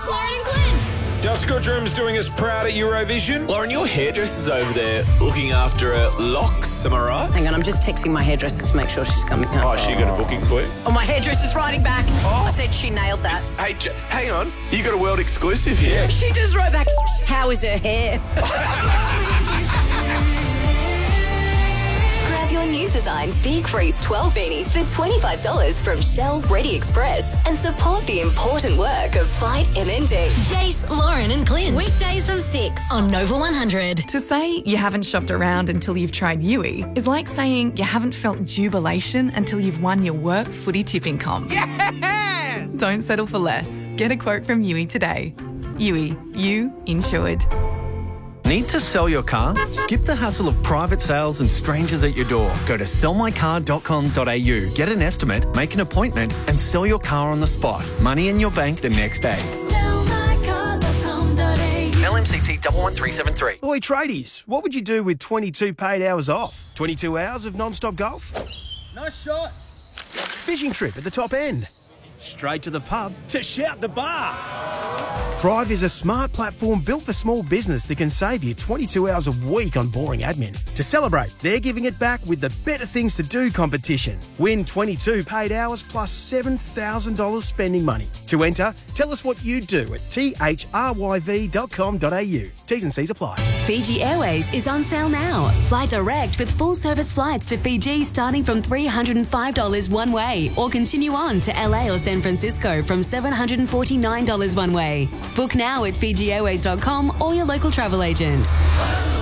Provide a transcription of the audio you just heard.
Jace, Lauren and Clint. Delta Goodrum's doing us proud at Eurovision. Lauren, your hairdresser's over there looking after her locks, am I right? Hang on, I'm just texting my hairdresser to make sure she's coming home. Oh, she got a booking for you? Oh, my hairdresser's writing back. I said she nailed that. Hey, hang on. You got a world exclusive here. She just wrote back, how is her hair? Grab your new design Big Freeze 12 beanie for $25 from Shell Ready Express and support the important work of Fight MND. Jace, Lauren and Clint. Weekdays from 6 on Nova 100. To say you haven't shopped around until you've tried Yui is like saying you haven't felt jubilation until you've won your work footy tipping comp. Yes! Don't settle for less. Get a quote from Yui today. Yui, you insured. Need to sell your car? Skip the hassle of private sales and strangers at your door. Go to sellmycar.com.au, get an estimate, make an appointment and sell your car on the spot. Money in your bank the next day. LMCT 11373. Oi, tradies, what would you do with 22 paid hours off? 22 hours of non-stop golf? Nice shot. Fishing trip at the top end? Straight to the pub to shout the bar? Thrive is a smart platform built for small business that can save you 22 hours a week on boring admin. To celebrate, they're giving it back with the Better Things to Do competition. Win 22 paid hours plus $7,000 spending money. To enter, tell us what you do at thryv.com.au. T's and C's apply. Fiji Airways is on sale now. Fly direct with full service flights to Fiji starting from $305 one way, or continue on to LA or San Francisco from $749 one way. Book now at FijiAirways.com or your local travel agent.